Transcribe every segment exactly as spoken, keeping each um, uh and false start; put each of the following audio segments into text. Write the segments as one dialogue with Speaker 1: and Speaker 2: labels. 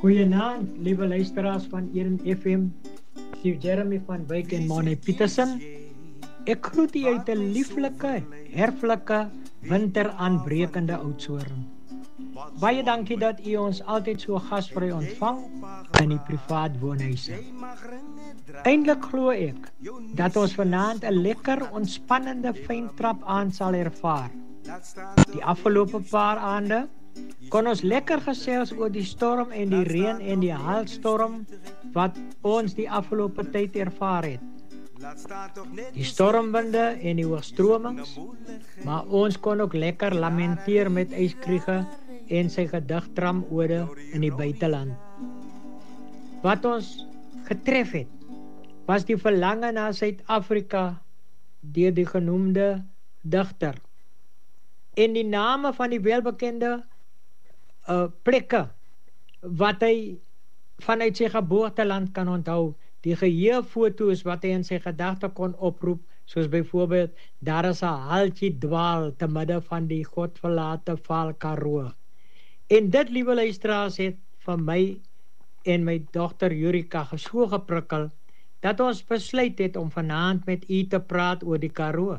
Speaker 1: Goeienaand, lieve luisteraars van Eden F M, Steve Jeremy van Wyk en Mone Petersen. Ek groet u uit 'n lieflike, herflike, winteraanbrekende Oudtshoorn. Baie dankie dat u ons altyd so gasvry ontvang in die privaat woonhuise. Eintlik glo ek dat ons vanaand 'n lekker, ontspannende fyntrap aan sal ervaar. Die afgelope paar aande kon ons lekker gesels oor die storm en die reën en die hailstorm wat ons die afgelope tyd ervaar het. Die stormwinde en die hoogstromings, maar ons kon ook lekker lamenteer met Yskriege en sy gedigtramode in die buiteland. Wat ons getref het, was die verlange na Suid-Afrika deur die genoemde digter. En die name van die welbekende uh, plekke wat hy vanuit sy geboorteland kan onthou, die geheelfoto's wat hy in sy gedagte kon oproep, soos byvoorbeeld, daar is 'n haltjie dwaal te midde van die godverlate Vaal Karoo. En dit, liewe luisteraars, het van my en my dogter Jurika so geprikkel, dat ons besluit het om vanaand met u te praat oor die Karoo.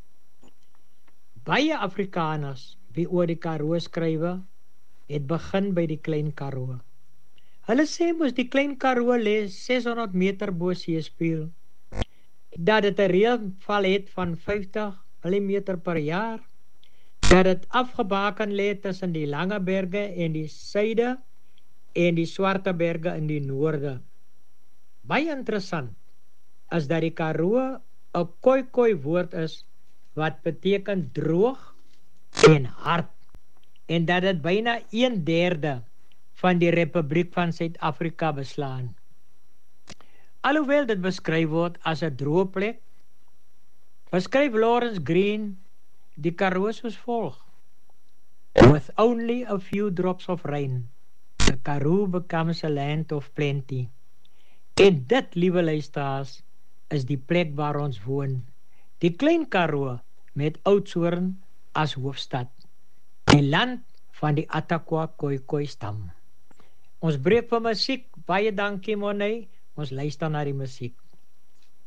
Speaker 1: Baie Afrikaners wie oor die Karoo skrywe, het begin by die Klein Karoo. Hulle sê mos die Klein Karoo lê ses honderd meter bo seespieël, dat dit 'n reënval het van vyftig millimeter per jaar, dat dit afgebaken lê tussen die Lange Berge in die suide en die Swarte Berge in die noorde. Baie interessant is dat die Karoo 'n Khoi-Khoi woord is wat beteken droog en hard, en dat dit byna een derde van die Republiek van Suid-Afrika beslaan. Alhoewel dit beskryf word as 'n droë plek, beskryf Lawrence Green die Karoo soos volg: With only a few drops of rain, the Karoo becomes a land of plenty. En dit, liewe luisteraars, is die plek waar ons woon. Die Klein Karoo met Oudtshoorn as hoofstad. Die land van die Atakwa Khoi-Khoi stam. Ons breek vir musiek. Baie dankie, Money. Ons luister na die musiek.